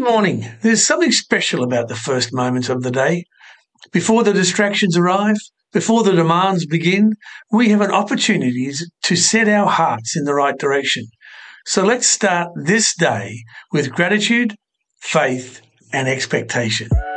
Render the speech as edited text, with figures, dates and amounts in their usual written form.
morning. There's something special about the first moments of the day. Before the distractions arrive, before the demands begin, we have an opportunity to set our hearts in the right direction. So let's start this day with gratitude, faith, and expectation.